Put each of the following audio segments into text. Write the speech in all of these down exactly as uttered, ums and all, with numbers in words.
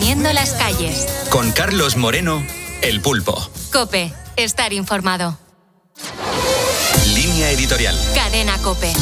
Poniendo las calles. Con Carlos Moreno, El Pulpo. COPE. Estar informado. Línea editorial. Cadena COPE.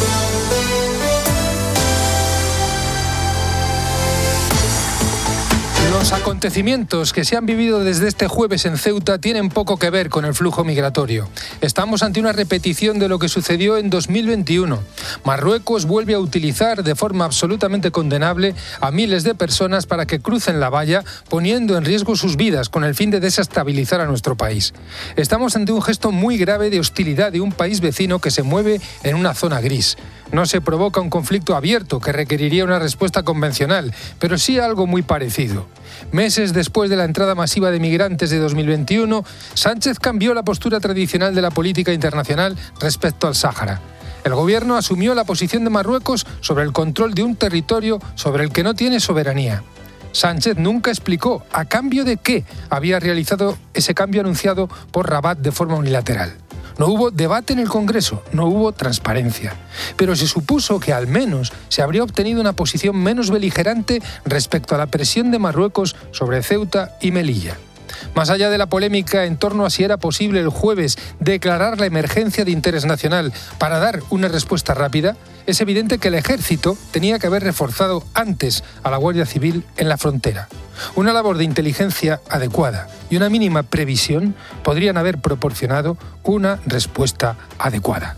Los acontecimientos que se han vivido desde este jueves en Ceuta tienen poco que ver con el flujo migratorio. Estamos ante una repetición de lo que sucedió en dos mil veintiuno. Marruecos vuelve a utilizar de forma absolutamente condenable a miles de personas para que crucen la valla, poniendo en riesgo sus vidas con el fin de desestabilizar a nuestro país. Estamos ante un gesto muy grave de hostilidad de un país vecino que se mueve en una zona gris. No se provoca un conflicto abierto que requeriría una respuesta convencional, pero sí algo muy parecido. Meses después de la entrada masiva de migrantes de dos mil veintiuno, Sánchez cambió la postura tradicional de la política internacional respecto al Sáhara. El gobierno asumió la posición de Marruecos sobre el control de un territorio sobre el que no tiene soberanía. Sánchez nunca explicó a cambio de qué había realizado ese cambio anunciado por Rabat de forma unilateral. No hubo debate en el Congreso, no hubo transparencia. Pero se supuso que al menos se habría obtenido una posición menos beligerante respecto a la presión de Marruecos sobre Ceuta y Melilla. Más allá de la polémica en torno a si era posible el jueves declarar la emergencia de interés nacional para dar una respuesta rápida, es evidente que el ejército tenía que haber reforzado antes a la Guardia Civil en la frontera. Una labor de inteligencia adecuada y una mínima previsión podrían haber proporcionado una respuesta adecuada.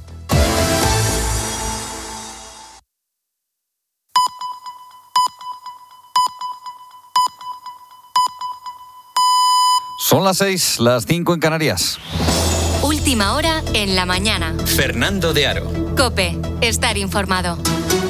Son las seis, las cinco en Canarias. Última hora en la mañana. Fernando de Aro. COPE. Estar informado.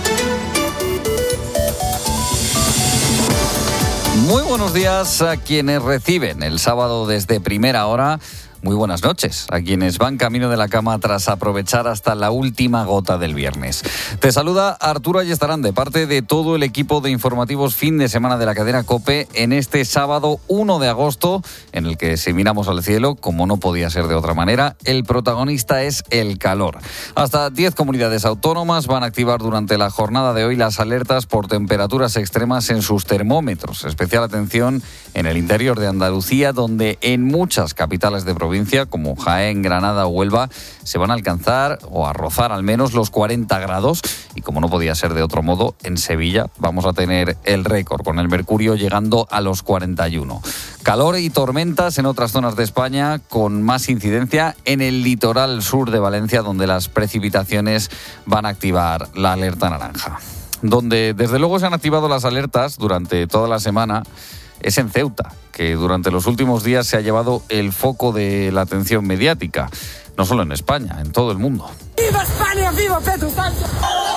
Muy buenos días a quienes reciben el sábado desde primera hora. Muy buenas noches a quienes van camino de la cama tras aprovechar hasta la última gota del viernes. Te saluda Arturo Ayestarán de parte de todo el equipo de informativos fin de semana de la cadena COPE en este sábado uno de agosto, en el que si miramos al cielo, como no podía ser de otra manera, el protagonista es el calor. Hasta diez comunidades autónomas van a activar durante la jornada de hoy las alertas por temperaturas extremas en sus termómetros. Especial atención en el interior de Andalucía, donde en muchas capitales de provincia como Jaén, Granada o Huelva se van a alcanzar o a rozar al menos los cuarenta grados y como no podía ser de otro modo, en Sevilla vamos a tener el récord con el mercurio llegando a los cuarenta y uno. Calor y tormentas en otras zonas de España con más incidencia en el litoral sur de Valencia, donde las precipitaciones van a activar la alerta naranja. Donde desde luego se han activado las alertas durante toda la semana es en Ceuta, que durante los últimos días se ha llevado el foco de la atención mediática, no solo en España, en todo el mundo. ¡Viva España! ¡Viva Pedro Sánchez!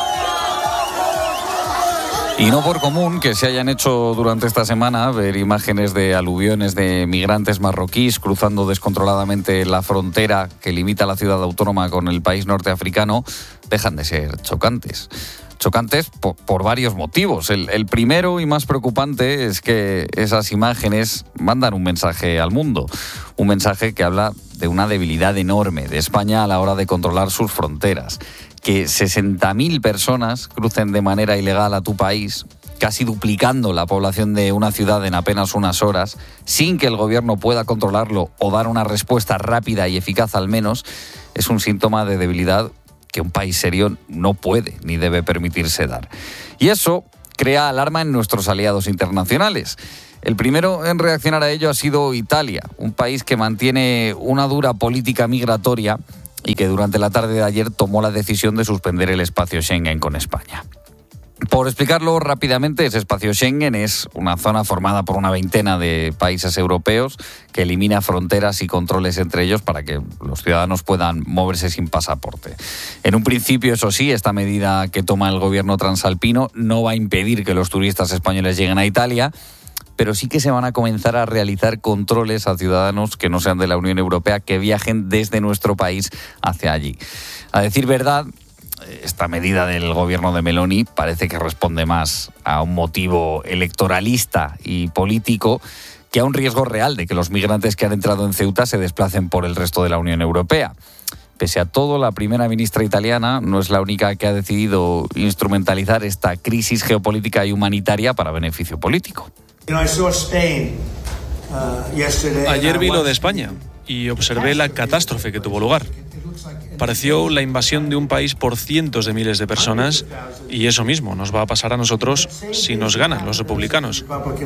Y no por común que se hayan hecho durante esta semana ver imágenes de aluviones de migrantes marroquíes cruzando descontroladamente la frontera que limita la ciudad autónoma con el país norteafricano, dejan de ser chocantes. Chocantes por, por varios motivos. El, el primero y más preocupante es que esas imágenes mandan un mensaje al mundo, un mensaje que habla de una debilidad enorme de España a la hora de controlar sus fronteras. Que sesenta mil personas crucen de manera ilegal a tu país, casi duplicando la población de una ciudad en apenas unas horas, sin que el gobierno pueda controlarlo o dar una respuesta rápida y eficaz al menos, es un síntoma de debilidad que un país serio no puede ni debe permitirse dar. Y eso crea alarma en nuestros aliados internacionales. El primero en reaccionar a ello ha sido Italia, un país que mantiene una dura política migratoria y que durante la tarde de ayer tomó la decisión de suspender el espacio Schengen con España. Por explicarlo rápidamente, ese espacio Schengen es una zona formada por una veintena de países europeos que elimina fronteras y controles entre ellos para que los ciudadanos puedan moverse sin pasaporte. En un principio, eso sí, esta medida que toma el gobierno transalpino no va a impedir que los turistas españoles lleguen a Italia, pero sí que se van a comenzar a realizar controles a ciudadanos que no sean de la Unión Europea que viajen desde nuestro país hacia allí. A decir verdad, esta medida del gobierno de Meloni parece que responde más a un motivo electoralista y político que a un riesgo real de que los migrantes que han entrado en Ceuta se desplacen por el resto de la Unión Europea. Pese a todo, la primera ministra italiana no es la única que ha decidido instrumentalizar esta crisis geopolítica y humanitaria para beneficio político. Ayer vi lo de España y observé la catástrofe que tuvo lugar. Pareció la invasión de un país por cientos de miles de personas y eso mismo nos va a pasar a nosotros si nos ganan los republicanos.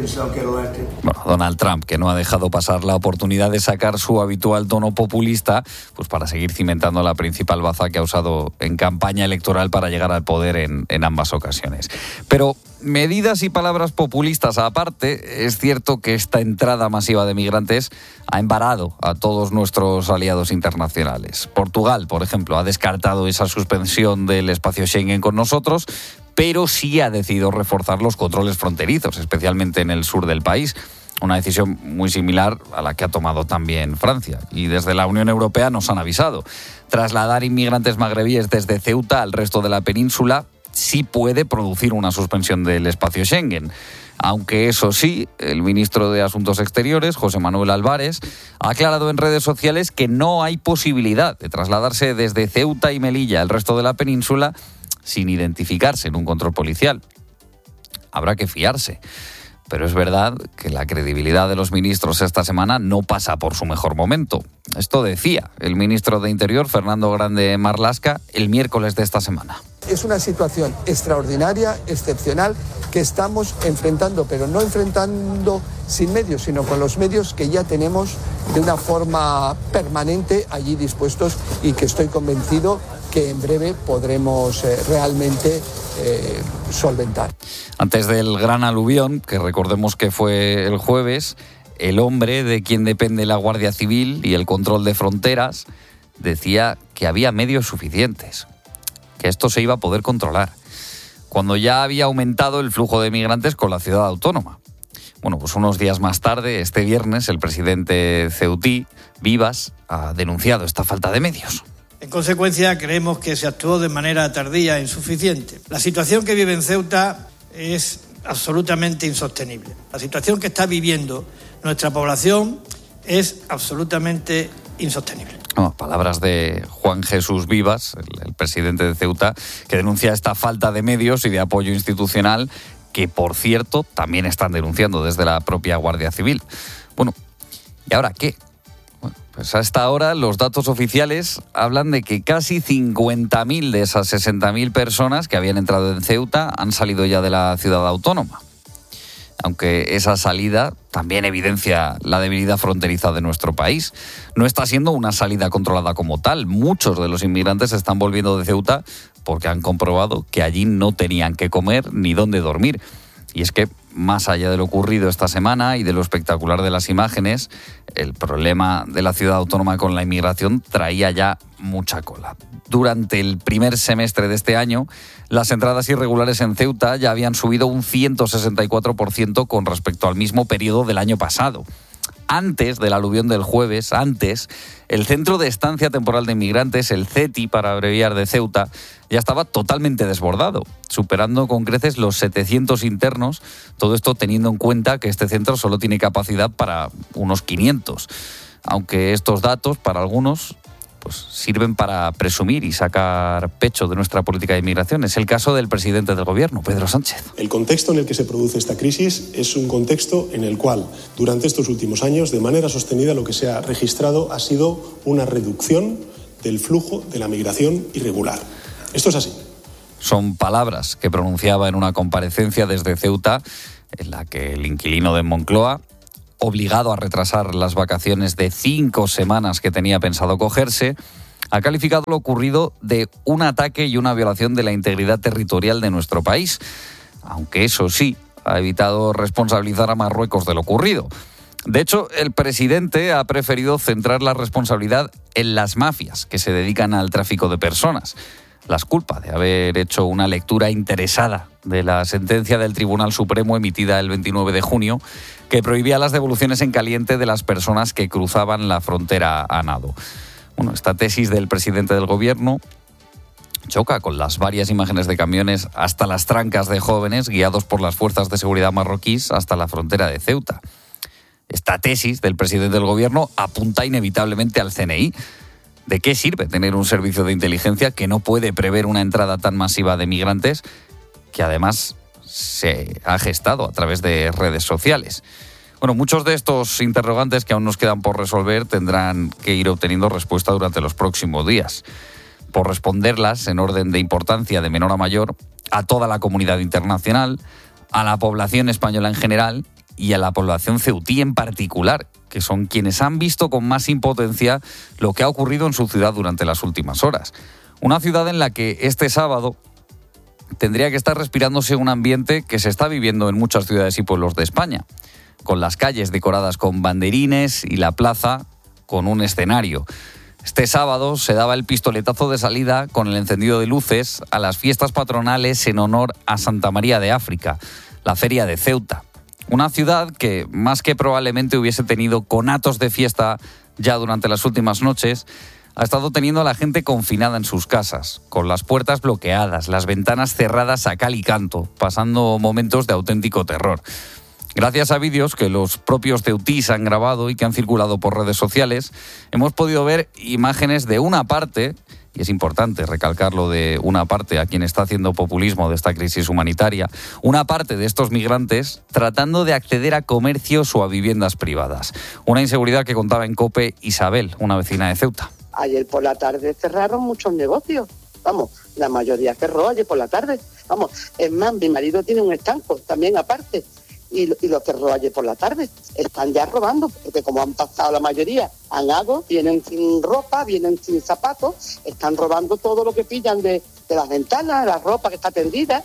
Bueno, Donald Trump, que no ha dejado pasar la oportunidad de sacar su habitual tono populista, pues para seguir cimentando la principal baza que ha usado en campaña electoral para llegar al poder en, en ambas ocasiones. Pero medidas y palabras populistas aparte, es cierto que esta entrada masiva de migrantes ha embarado a todos nuestros aliados internacionales. Portugal, por ejemplo, ha descartado esa suspensión del espacio Schengen con nosotros, pero sí ha decidido reforzar los controles fronterizos, especialmente en el sur del país. Una decisión muy similar a la que ha tomado también Francia. Y desde la Unión Europea nos han avisado. Trasladar inmigrantes magrebíes desde Ceuta al resto de la península sí puede producir una suspensión del espacio Schengen. Aunque eso sí, el ministro de Asuntos Exteriores, José Manuel Álvarez, ha aclarado en redes sociales que no hay posibilidad de trasladarse desde Ceuta y Melilla al resto de la península sin identificarse en un control policial. Habrá que fiarse. Pero es verdad que la credibilidad de los ministros esta semana no pasa por su mejor momento. Esto decía el ministro de Interior, Fernando Grande Marlaska, el miércoles de esta semana. Es una situación extraordinaria, excepcional, que estamos enfrentando, pero no enfrentando sin medios, sino con los medios que ya tenemos de una forma permanente allí dispuestos y que estoy convencido que en breve podremos eh, realmente eh, solventar. Antes del gran aluvión, que recordemos que fue el jueves, el hombre de quien depende la Guardia Civil y el control de fronteras decía que había medios suficientes, que esto se iba a poder controlar, cuando ya había aumentado el flujo de migrantes con la ciudad autónoma. Bueno, pues unos días más tarde, este viernes, el presidente ceutí, Vivas, ha denunciado esta falta de medios. En consecuencia, creemos que se actuó de manera tardía e insuficiente. La situación que vive en Ceuta es absolutamente insostenible. La situación que está viviendo nuestra población es absolutamente insostenible. No, palabras de Juan Jesús Vivas, el, el presidente de Ceuta, que denuncia esta falta de medios y de apoyo institucional, que, por cierto, también están denunciando desde la propia Guardia Civil. Bueno, ¿y ahora qué? Bueno, pues hasta ahora los datos oficiales hablan de que casi cincuenta mil de esas sesenta mil personas que habían entrado en Ceuta han salido ya de la ciudad autónoma. Aunque esa salida también evidencia la debilidad fronteriza de nuestro país. No está siendo una salida controlada como tal. Muchos de los inmigrantes se están volviendo de Ceuta porque han comprobado que allí no tenían que comer ni dónde dormir. Y es que, más allá de lo ocurrido esta semana y de lo espectacular de las imágenes, el problema de la ciudad autónoma con la inmigración traía ya mucha cola. Durante el primer semestre de este año, las entradas irregulares en Ceuta ya habían subido un ciento sesenta y cuatro por ciento con respecto al mismo periodo del año pasado. Antes del aluvión del jueves, antes, el Centro de Estancia Temporal de Inmigrantes, el CETI para abreviar de Ceuta, ya estaba totalmente desbordado, superando con creces los setecientos internos, todo esto teniendo en cuenta que este centro solo tiene capacidad para unos quinientos. Aunque estos datos, para algunos, pues sirven para presumir y sacar pecho de nuestra política de inmigración. Es el caso del presidente del gobierno, Pedro Sánchez. El contexto en el que se produce esta crisis es un contexto en el cual, durante estos últimos años, de manera sostenida, lo que se ha registrado ha sido una reducción del flujo de la migración irregular. Esto es así. Son palabras que pronunciaba en una comparecencia desde Ceuta, en la que el inquilino de Moncloa, obligado a retrasar las vacaciones de cinco semanas que tenía pensado cogerse, ha calificado lo ocurrido de un ataque y una violación de la integridad territorial de nuestro país, aunque eso sí, ha evitado responsabilizar a Marruecos de lo ocurrido. De hecho, el presidente ha preferido centrar la responsabilidad en las mafias que se dedican al tráfico de personas. Las culpa de haber hecho una lectura interesada de la sentencia del Tribunal Supremo emitida el veintinueve de junio, que prohibía las devoluciones en caliente de las personas que cruzaban la frontera a nado. Bueno, esta tesis del presidente del gobierno choca con las varias imágenes de camiones hasta las trancas de jóvenes guiados por las fuerzas de seguridad marroquíes hasta la frontera de Ceuta. Esta tesis del presidente del gobierno apunta inevitablemente al C N I. ¿De qué sirve tener un servicio de inteligencia que no puede prever una entrada tan masiva de migrantes, que además se ha gestado a través de redes sociales. Bueno, muchos de estos interrogantes que aún nos quedan por resolver tendrán que ir obteniendo respuesta durante los próximos días. Por responderlas en orden de importancia de menor a mayor a toda la comunidad internacional, a la población española en general y a la población ceutí en particular, que son quienes han visto con más impotencia lo que ha ocurrido en su ciudad durante las últimas horas. Una ciudad en la que este sábado tendría que estar respirándose un ambiente que se está viviendo en muchas ciudades y pueblos de España, con las calles decoradas con banderines y la plaza con un escenario. Este sábado se daba el pistoletazo de salida con el encendido de luces a las fiestas patronales en honor a Santa María de África, la feria de Ceuta. Una ciudad que, más que probablemente hubiese tenido conatos de fiesta ya durante las últimas noches, ha estado teniendo a la gente confinada en sus casas, con las puertas bloqueadas, las ventanas cerradas a cal y canto, pasando momentos de auténtico terror. Gracias a vídeos que los propios ceutís han grabado y que han circulado por redes sociales, hemos podido ver imágenes de una parte, y es importante recalcarlo de una parte a quien está haciendo populismo de esta crisis humanitaria, una parte de estos migrantes tratando de acceder a comercios o a viviendas privadas. Una inseguridad que contaba en COPE Isabel, una vecina de Ceuta. Ayer por la tarde cerraron muchos negocios. Vamos, la mayoría cerró ayer por la tarde. Vamos, es más, mi marido tiene un estanco también aparte. Y, y lo cerró ayer por la tarde. Están ya robando, porque como han pasado la mayoría, han algo, vienen sin ropa, vienen sin zapatos, están robando todo lo que pillan de, de las ventanas, la ropa que está tendida.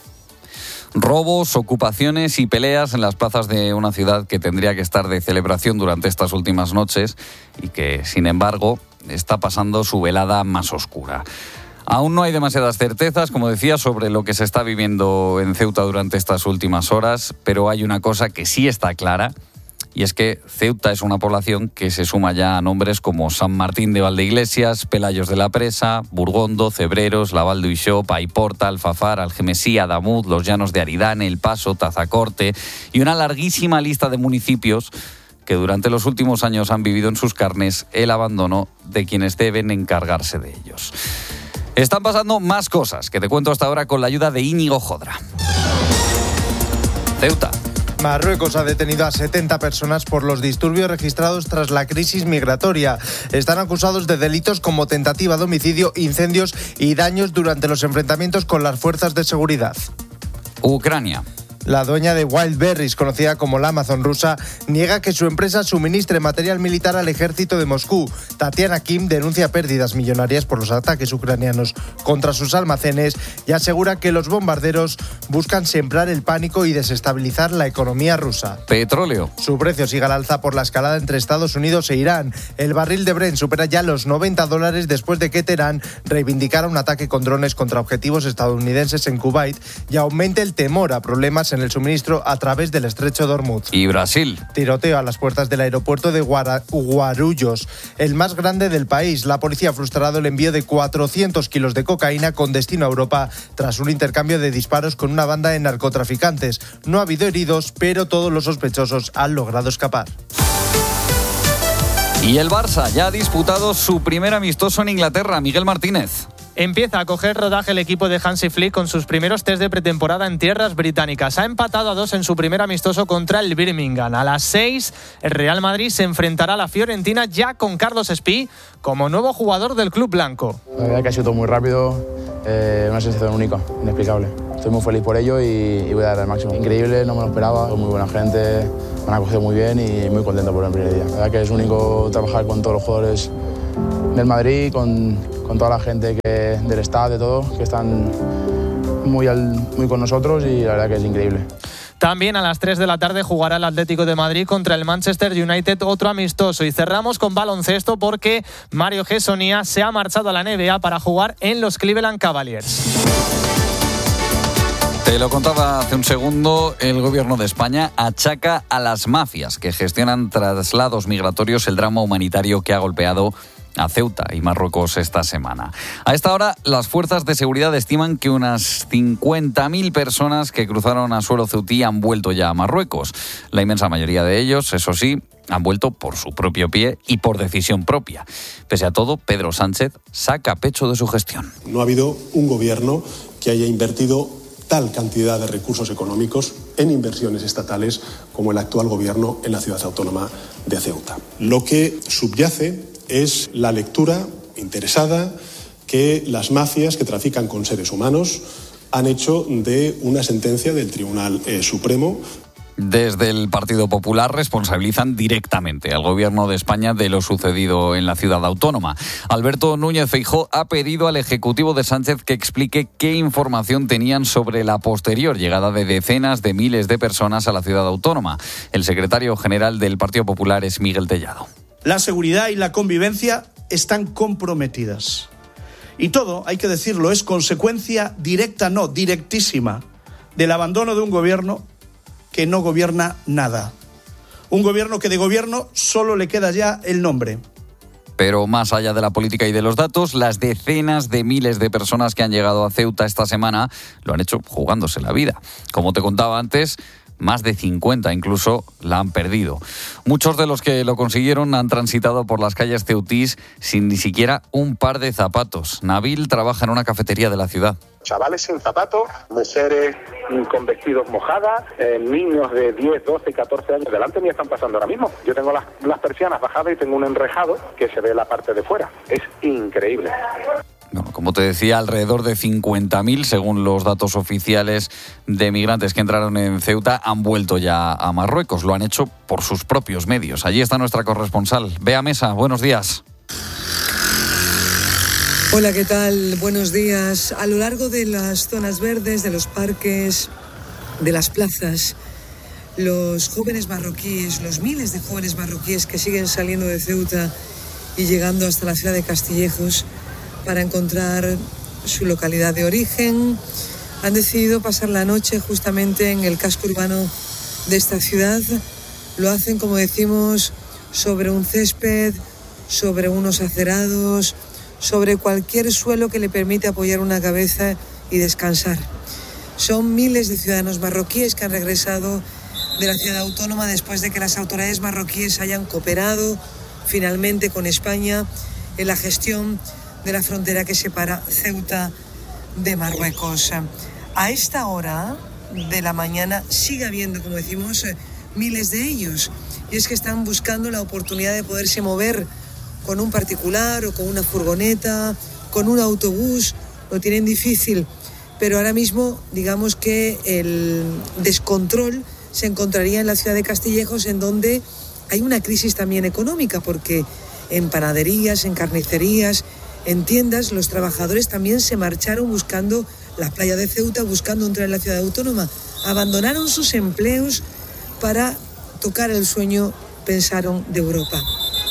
Robos, ocupaciones y peleas en las plazas de una ciudad que tendría que estar de celebración durante estas últimas noches y que, sin embargo, está pasando su velada más oscura. Aún no hay demasiadas certezas, como decía, sobre lo que se está viviendo en Ceuta durante estas últimas horas, pero hay una cosa que sí está clara, y es que Ceuta es una población que se suma ya a nombres como San Martín de Valdeiglesias, Pelayos de la Presa, Burgondo, Cebreros, La Val d'Uixó, Paiporta, Alfafar, Algemesí, Adamuz, Los Llanos de Aridane, El Paso, Tazacorte y una larguísima lista de municipios que durante los últimos años han vivido en sus carnes el abandono de quienes deben encargarse de ellos. Están pasando más cosas que te cuento hasta ahora con la ayuda de Íñigo Jodra. Ceuta. Marruecos ha detenido a setenta personas por los disturbios registrados tras la crisis migratoria. Están acusados de delitos como tentativa de homicidio, incendios y daños durante los enfrentamientos con las fuerzas de seguridad. Ucrania. La dueña de Wildberries, conocida como la Amazon rusa, niega que su empresa suministre material militar al ejército de Moscú. Tatiana Kim denuncia pérdidas millonarias por los ataques ucranianos contra sus almacenes y asegura que los bombarderos buscan sembrar el pánico y desestabilizar la economía rusa. Petróleo. Su precio sigue al alza por la escalada entre Estados Unidos e Irán. El barril de Brent supera ya los noventa dólares después de que Teherán reivindicara un ataque con drones contra objetivos estadounidenses en Kuwait y aumente el temor a problemas en el suministro a través del estrecho de Hormuz. Y Brasil. Tiroteo a las puertas del aeropuerto de Guara- Guarulhos, el más grande del país. La policía ha frustrado el envío de cuatrocientos kilos de cocaína con destino a Europa tras un intercambio de disparos con una banda de narcotraficantes. No ha habido heridos, pero todos los sospechosos han logrado escapar. Y el Barça ya ha disputado su primer amistoso en Inglaterra. Miguel Martínez. Empieza a coger rodaje el equipo de Hansi Flick con sus primeros test de pretemporada en tierras británicas. Ha empatado a dos en su primer amistoso contra el Birmingham. A las seis, el Real Madrid se enfrentará a la Fiorentina ya con Carlos Espí como nuevo jugador del club blanco. La verdad que ha sido todo muy rápido, eh, una sensación única, inexplicable. Estoy muy feliz por ello y, y voy a dar el máximo. Increíble, no me lo esperaba, muy buena gente, me han acogido muy bien y muy contento por el primer día. La verdad que es único trabajar con todos los jugadores del Madrid, con, con toda la gente que, del staff, de todo, que están muy, al, muy con nosotros y la verdad que es increíble. También a las tres de la tarde jugará el Atlético de Madrid contra el Manchester United, otro amistoso. Y cerramos con baloncesto porque Mario Gessonia se ha marchado a la N B A para jugar en los Cleveland Cavaliers. Te lo contaba hace un segundo, el gobierno de España achaca a las mafias que gestionan traslados migratorios el drama humanitario que ha golpeado a Ceuta y Marruecos esta semana. A esta hora, las fuerzas de seguridad estiman que unas cincuenta mil personas que cruzaron a suelo ceutí han vuelto ya a Marruecos. La inmensa mayoría de ellos, eso sí, han vuelto por su propio pie y por decisión propia. Pese a todo, Pedro Sánchez saca pecho de su gestión. No ha habido un gobierno que haya invertido tal cantidad de recursos económicos en inversiones estatales como el actual gobierno en la ciudad autónoma de Ceuta. Lo que subyace es la lectura interesada que las mafias que trafican con seres humanos han hecho de una sentencia del Tribunal eh, Supremo. Desde el Partido Popular responsabilizan directamente al Gobierno de España de lo sucedido en la ciudad autónoma. Alberto Núñez Feijóo ha pedido al Ejecutivo de Sánchez que explique qué información tenían sobre la posterior llegada de decenas de miles de personas a la ciudad autónoma. El secretario general del Partido Popular es Miguel Tellado. La seguridad y la convivencia están comprometidas. Y todo, hay que decirlo, es consecuencia directa, no, directísima, del abandono de un gobierno que no gobierna nada. Un gobierno que de gobierno solo le queda ya el nombre. Pero más allá de la política y de los datos, las decenas de miles de personas que han llegado a Ceuta esta semana lo han hecho jugándose la vida. Como te contaba antes, más de cincuenta incluso la han perdido. Muchos de los que lo consiguieron han transitado por las calles ceutís sin ni siquiera un par de zapatos. Nabil trabaja en una cafetería de la ciudad. Chavales sin zapatos, mujeres con vestidos mojadas, eh, niños de diez, doce, catorce años. Delante mío están pasando ahora mismo. Yo tengo las, las persianas bajadas y tengo un enrejado que se ve la parte de fuera. Es increíble. Bueno, como te decía, alrededor de cincuenta mil, según los datos oficiales de migrantes que entraron en Ceuta, han vuelto ya a Marruecos. Lo han hecho por sus propios medios. Allí está nuestra corresponsal, Bea Mesa. Buenos días. Hola, ¿qué tal? Buenos días. A lo largo de las zonas verdes, de los parques, de las plazas, los jóvenes marroquíes, los miles de jóvenes marroquíes que siguen saliendo de Ceuta y llegando hasta la ciudad de Castillejos para encontrar su localidad de origen, han decidido pasar la noche justamente en el casco urbano de esta ciudad. Lo hacen, como decimos, sobre un césped, sobre unos acerados, sobre cualquier suelo que le permite apoyar una cabeza y descansar. Son miles de ciudadanos marroquíes que han regresado de la ciudad autónoma después de que las autoridades marroquíes hayan cooperado finalmente con España en la gestión de la frontera que separa Ceuta de Marruecos. A esta hora de la mañana sigue habiendo, como decimos, miles de ellos. Y es que están buscando la oportunidad de poderse mover con un particular o con una furgoneta, con un autobús. Lo tienen difícil, pero ahora mismo digamos que el descontrol se encontraría en la ciudad de Castillejos, en donde hay una crisis también económica, porque en panaderías, en carnicerías, en tiendas, los trabajadores también se marcharon buscando la playa de Ceuta, buscando entrar en la ciudad autónoma. Abandonaron sus empleos para tocar el sueño, pensaron, de Europa.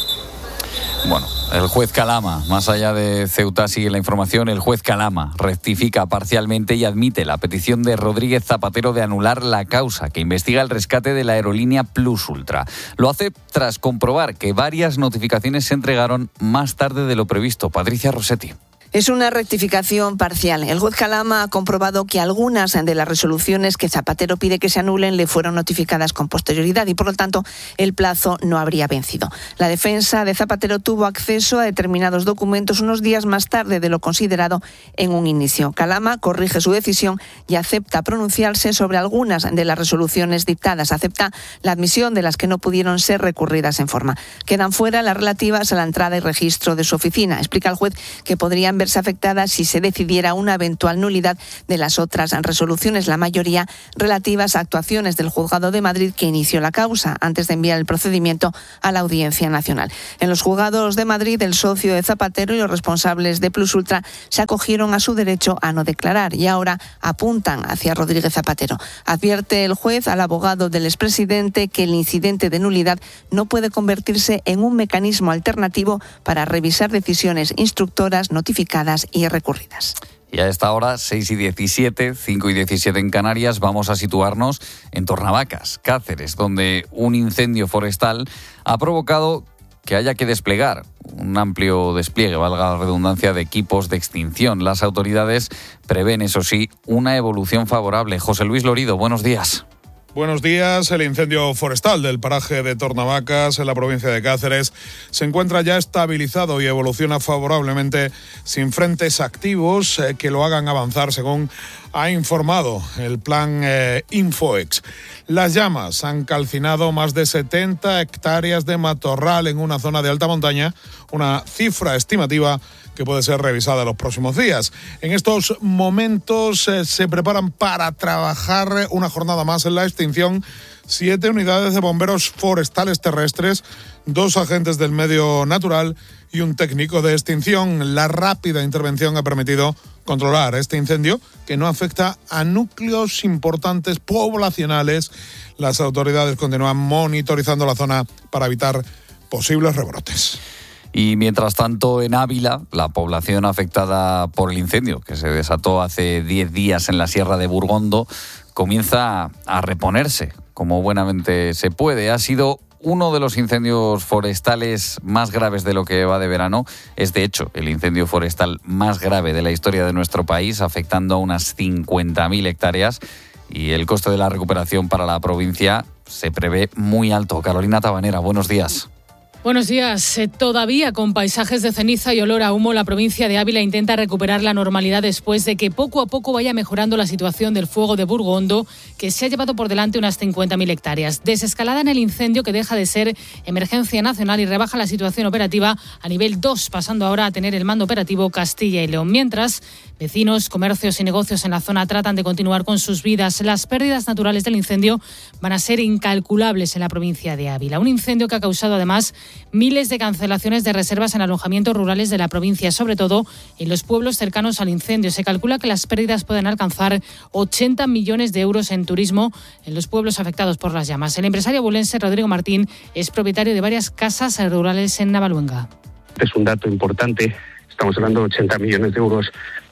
Bueno, el juez Calama, más allá de Ceuta sigue la información, el juez Calama rectifica parcialmente y admite la petición de Rodríguez Zapatero de anular la causa que investiga el rescate de la aerolínea Plus Ultra. Lo hace tras comprobar que varias notificaciones se entregaron más tarde de lo previsto. Patricia Rossetti. Es una rectificación parcial. El juez Calama ha comprobado que algunas de las resoluciones que Zapatero pide que se anulen le fueron notificadas con posterioridad y, por lo tanto, el plazo no habría vencido. La defensa de Zapatero tuvo acceso a determinados documentos unos días más tarde de lo considerado en un inicio. Calama corrige su decisión y acepta pronunciarse sobre algunas de las resoluciones dictadas. Acepta la admisión de las que no pudieron ser recurridas en forma. Quedan fuera las relativas a la entrada y registro de su oficina. Explica el juez que podrían verse afectadas si se decidiera una eventual nulidad de las otras resoluciones, la mayoría relativas a actuaciones del Juzgado de Madrid que inició la causa antes de enviar el procedimiento a la Audiencia Nacional. En los juzgados de Madrid, el socio de Zapatero y los responsables de Plus Ultra se acogieron a su derecho a no declarar y ahora apuntan hacia Rodríguez Zapatero. Advierte el juez al abogado del expresidente que el incidente de nulidad no puede convertirse en un mecanismo alternativo para revisar decisiones instructoras notificadas y recurridas. Y a esta hora, seis y diecisiete, cinco y diecisiete en Canarias, vamos a situarnos en Tornavacas, Cáceres, donde un incendio forestal ha provocado que haya que desplegar un amplio despliegue, valga la redundancia, de equipos de extinción. Las autoridades prevén, eso sí, una evolución favorable. José Luis Lorido, buenos días. Buenos días. El incendio forestal del paraje de Tornavacas, en la provincia de Cáceres, se encuentra ya estabilizado y evoluciona favorablemente sin frentes activos eh, que lo hagan avanzar, según ha informado el plan eh, Infoex. Las llamas han calcinado más de setenta hectáreas de matorral en una zona de alta montaña, una cifra estimativa que puede ser revisada en los próximos días. En estos momentos eh, se preparan para trabajar una jornada más en la extinción siete unidades de bomberos forestales terrestres, dos agentes del medio natural y un técnico de extinción. La rápida intervención ha permitido controlar este incendio, que no afecta a núcleos importantes poblacionales. Las autoridades continúan monitorizando la zona para evitar posibles rebrotes. Y mientras tanto, en Ávila, la población afectada por el incendio que se desató hace diez días en la Sierra de Burgondo comienza a reponerse como buenamente se puede. Ha sido uno de los incendios forestales más graves de lo que va de verano. Es, de hecho, el incendio forestal más grave de la historia de nuestro país, afectando a unas cincuenta mil hectáreas. Y el coste de la recuperación para la provincia se prevé muy alto. Carolina Tabanera, buenos días. Buenos días. Eh, todavía con paisajes de ceniza y olor a humo, la provincia de Ávila intenta recuperar la normalidad después de que poco a poco vaya mejorando la situación del fuego de Burgondo, que se ha llevado por delante unas cincuenta mil hectáreas. Desescalada en el incendio, que deja de ser emergencia nacional y rebaja la situación operativa a nivel dos, pasando ahora a tener el mando operativo Castilla y León. Mientras, vecinos, comercios y negocios en la zona tratan de continuar con sus vidas. Las pérdidas naturales del incendio van a ser incalculables en la provincia de Ávila. Un incendio que ha causado además miles de cancelaciones de reservas en alojamientos rurales de la provincia, sobre todo en los pueblos cercanos al incendio. Se calcula que las pérdidas pueden alcanzar ochenta millones de euros en turismo en los pueblos afectados por las llamas. El empresario bulense Rodrigo Martín es propietario de varias casas rurales en Navaluenga. Es un dato importante, estamos hablando de ochenta millones de euros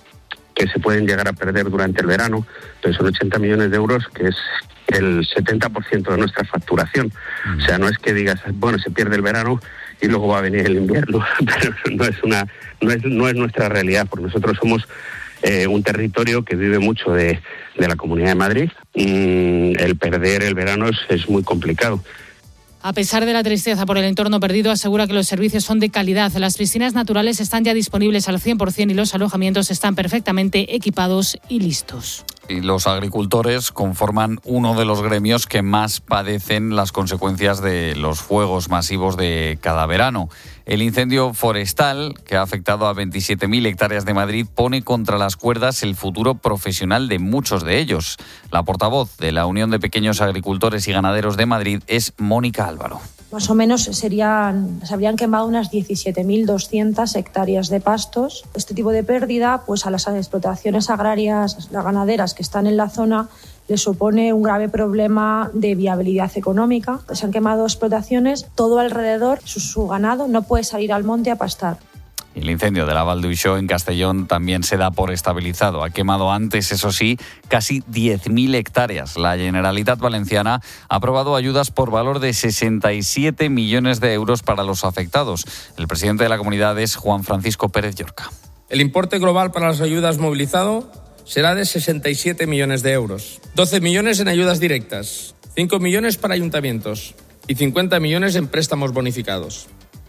que se pueden llegar a perder durante el verano, entonces son ochenta millones de euros que es el setenta por ciento de nuestra facturación. O sea, no es que digas, bueno, se pierde el verano y luego va a venir el invierno, pero no es una, no es, no es nuestra realidad, porque nosotros somos eh, un territorio que vive mucho de, de la Comunidad de Madrid. Mm, el perder el verano es, es muy complicado. A pesar de la tristeza por el entorno perdido, asegura que los servicios son de calidad. Las piscinas naturales están ya disponibles al cien por ciento y los alojamientos están perfectamente equipados y listos. Y los agricultores conforman uno de los gremios que más padecen las consecuencias de los fuegos masivos de cada verano. El incendio forestal, que ha afectado a veintisiete mil hectáreas de Madrid, pone contra las cuerdas el futuro profesional de muchos de ellos. La portavoz de la Unión de Pequeños Agricultores y Ganaderos de Madrid es Mónica Álvaro. Más o menos serían, se habrían quemado unas diecisiete mil doscientas hectáreas de pastos. Este tipo de pérdida, pues a las explotaciones agrarias, las ganaderas que están en la zona, les supone un grave problema de viabilidad económica. Se han quemado explotaciones, todo alrededor, su, su ganado no puede salir al monte a pastar. El incendio de la Val d'Uixó en Castellón también se da por estabilizado. Ha quemado antes, eso sí, casi diez mil hectáreas. La Generalitat Valenciana ha aprobado ayudas por valor de sesenta y siete millones de euros para los afectados. El presidente de la comunidad es Juan Francisco Pérez Llorca. El importe global para las ayudas movilizado será de sesenta y siete millones de euros. doce millones en ayudas directas, cinco millones para ayuntamientos y cincuenta millones en préstamos bonificados.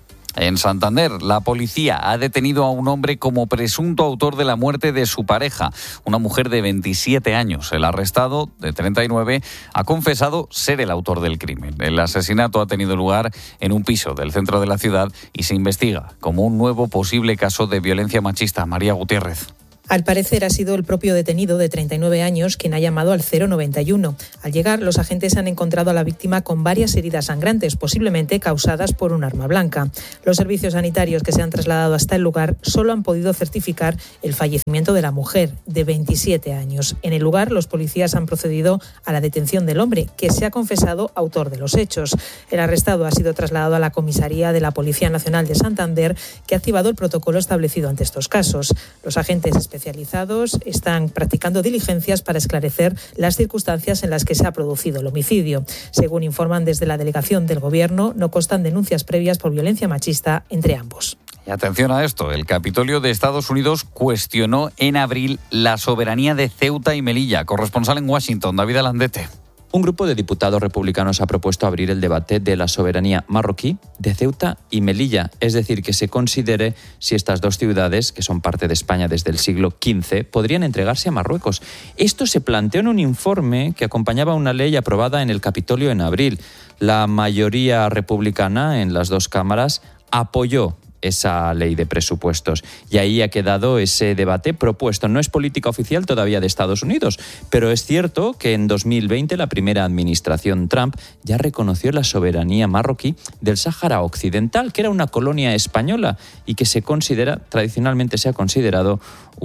En Santander, la policía ha detenido a un hombre como presunto autor de la muerte de su pareja, una mujer de veintisiete años. El arrestado, de treinta y nueve, ha confesado ser el autor del crimen. El asesinato ha tenido lugar en un piso del centro de la ciudad y se investiga como un nuevo posible caso de violencia machista. María Gutiérrez. Al parecer ha sido el propio detenido de treinta y nueve años quien ha llamado al cero noventa y uno. Al llegar, los agentes han encontrado a la víctima con varias heridas sangrantes, posiblemente causadas por un arma blanca. Los servicios sanitarios que se han trasladado hasta el lugar solo han podido certificar el fallecimiento de la mujer, de veintisiete años. En el lugar, los policías han procedido a la detención del hombre, que se ha confesado autor de los hechos. El arrestado ha sido trasladado a la comisaría de la Policía Nacional de Santander, que ha activado el protocolo establecido ante estos casos. Los agentes especializados especializados están practicando diligencias para esclarecer las circunstancias en las que se ha producido el homicidio. Según informan desde la delegación del Gobierno, no constan denuncias previas por violencia machista entre ambos. Y atención a esto, el Capitolio de Estados Unidos cuestionó en abril la soberanía de Ceuta y Melilla. Corresponsal en Washington, David Alandete. Un grupo de diputados republicanos ha propuesto abrir el debate de la soberanía marroquí de Ceuta y Melilla, es decir, que se considere si estas dos ciudades, que son parte de España desde el siglo quince, podrían entregarse a Marruecos. Esto se planteó en un informe que acompañaba una ley aprobada en el Capitolio en abril. La mayoría republicana en las dos cámaras apoyó esa ley de presupuestos. Y ahí ha quedado ese debate propuesto. No es política oficial todavía de Estados Unidos, pero es cierto que en dos mil veinte la primera administración Trump ya reconoció la soberanía marroquí del Sáhara Occidental, que era una colonia española y que se considera, tradicionalmente se ha considerado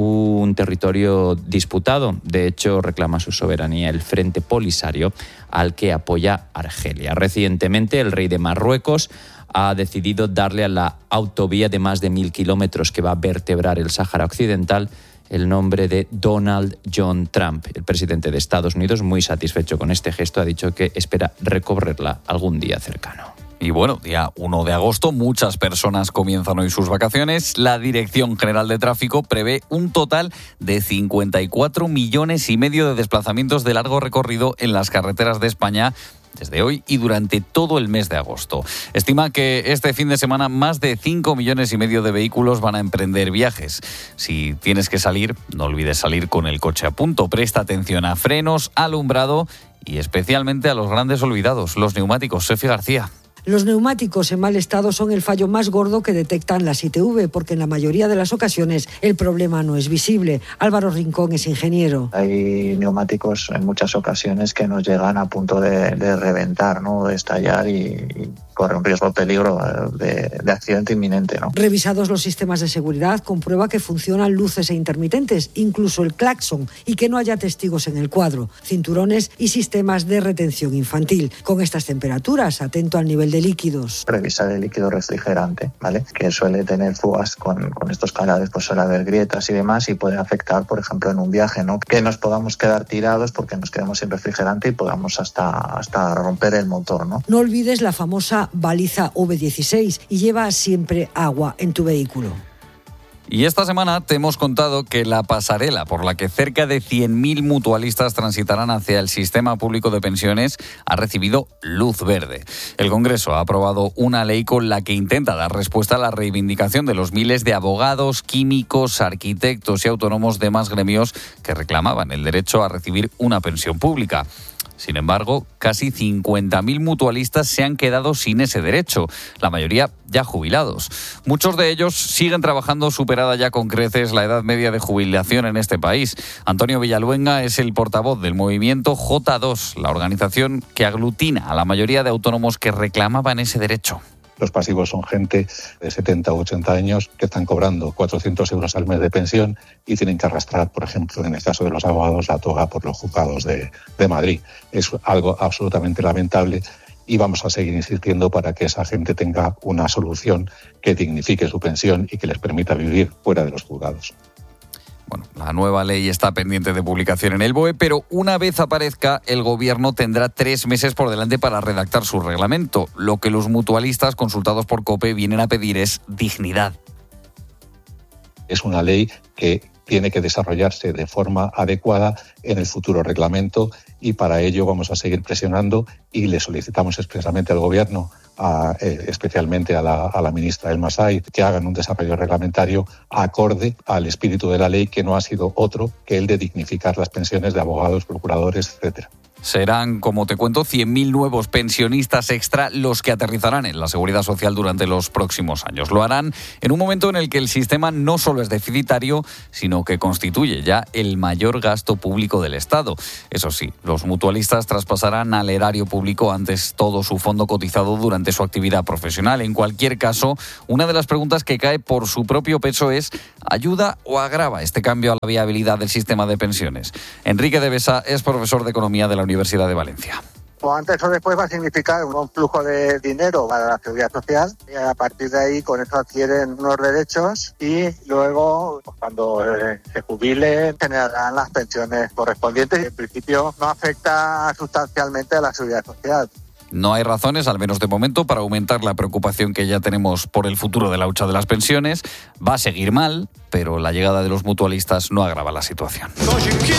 un territorio disputado. De hecho, reclama su soberanía el Frente Polisario, al que apoya Argelia. Recientemente, el rey de Marruecos ha decidido darle a la autovía de más de mil kilómetros que va a vertebrar el Sáhara Occidental el nombre de Donald John Trump. El presidente de Estados Unidos, muy satisfecho con este gesto, ha dicho que espera recorrerla algún día cercano. Y bueno, día uno de agosto, muchas personas comienzan hoy sus vacaciones. La Dirección General de Tráfico prevé un total de cincuenta y cuatro millones y medio de desplazamientos de largo recorrido en las carreteras de España desde hoy y durante todo el mes de agosto. Estima que este fin de semana más de cinco millones y medio de vehículos van a emprender viajes. Si tienes que salir, no olvides salir con el coche a punto. Presta atención a frenos, alumbrado y especialmente a los grandes olvidados, los neumáticos. Sefi García. Los neumáticos en mal estado son el fallo más gordo que detectan las I T V, porque en la mayoría de las ocasiones el problema no es visible. Álvaro Rincón es ingeniero. Hay neumáticos en muchas ocasiones que nos llegan a punto de, de reventar, ¿no? De estallar y, y corre un riesgo, peligro de, de accidente inminente, ¿no? Revisados los sistemas de seguridad, comprueba que funcionan luces e intermitentes, incluso el claxon, y que no haya testigos en el cuadro, cinturones y sistemas de retención infantil. Con estas temperaturas, atento al nivel de líquidos. Revisar el líquido refrigerante, ¿vale? Que suele tener fugas con, con estos canales, pues suele haber grietas y demás y puede afectar, por ejemplo, en un viaje, ¿no? Que nos podamos quedar tirados porque nos quedamos sin refrigerante y podamos hasta, hasta romper el motor, ¿no? No olvides la famosa baliza V dieciséis y lleva siempre agua en tu vehículo. Y esta semana te hemos contado que la pasarela por la que cerca de cien mil mutualistas transitarán hacia el sistema público de pensiones ha recibido luz verde. El Congreso ha aprobado una ley con la que intenta dar respuesta a la reivindicación de los miles de abogados, químicos, arquitectos y autónomos de más gremios que reclamaban el derecho a recibir una pensión pública. Sin embargo, casi cincuenta mil mutualistas se han quedado sin ese derecho, la mayoría ya jubilados. Muchos de ellos siguen trabajando superada ya con creces la edad media de jubilación en este país. Antonio Villaluenga es el portavoz del movimiento J dos, la organización que aglutina a la mayoría de autónomos que reclamaban ese derecho. Los pasivos son gente de setenta u ochenta años que están cobrando cuatrocientos euros al mes de pensión y tienen que arrastrar, por ejemplo, en el caso de los abogados, la toga por los juzgados de, de Madrid. Es algo absolutamente lamentable y vamos a seguir insistiendo para que esa gente tenga una solución que dignifique su pensión y que les permita vivir fuera de los juzgados. Bueno, la nueva ley está pendiente de publicación en el B O E, pero una vez aparezca, el Gobierno tendrá tres meses por delante para redactar su reglamento. Lo que los mutualistas consultados por COPE vienen a pedir es dignidad. Es una ley que tiene que desarrollarse de forma adecuada en el futuro reglamento y para ello vamos a seguir presionando y le solicitamos expresamente al Gobierno, a, eh, especialmente a la, a la ministra Elma Said, que hagan un desarrollo reglamentario acorde al espíritu de la ley, que no ha sido otro que el de dignificar las pensiones de abogados, procuradores, etcétera. Serán, como te cuento, cien mil nuevos pensionistas extra los que aterrizarán en la Seguridad Social durante los próximos años. Lo harán en un momento en el que el sistema no solo es deficitario, sino que constituye ya el mayor gasto público del Estado. Eso sí, los mutualistas traspasarán al erario público antes todo su fondo cotizado durante su actividad profesional. En cualquier caso, una de las preguntas que cae por su propio peso es: ¿ayuda o agrava este cambio a la viabilidad del sistema de pensiones? Enrique de Besa es profesor de Economía de la Universidad de Valencia. O antes o después va a significar un flujo de dinero para la seguridad social y a partir de ahí con eso adquieren unos derechos y luego cuando eh, se jubilen generarán las pensiones correspondientes y en principio no afecta sustancialmente a la seguridad social. No hay razones, al menos de momento, para aumentar la preocupación que ya tenemos por el futuro de la hucha de las pensiones. Va a seguir mal, pero la llegada de los mutualistas no agrava la situación.